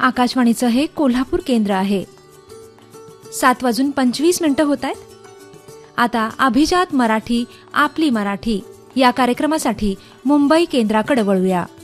आकाशवाणीचं हे कोल्हापूर केंद्र आहे. 7:25 होत आहेत. आता अभिजात मराठी, आपली मराठी या कार्यक्रमासाठी मुंबई केंद्राकडे वळूया.